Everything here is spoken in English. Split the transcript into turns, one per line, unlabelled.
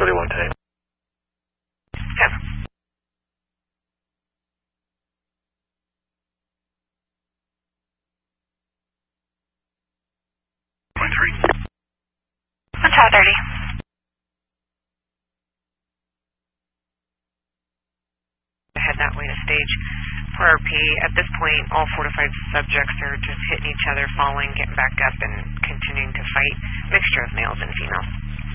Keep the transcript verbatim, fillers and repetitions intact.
forty-one today.
Okay.
twenty-three.
What's hot thirty? Head that way to stage four R P. At this point, all four to five subjects are just hitting each other, falling, getting back up, and continuing to fight. Mixture of males and females.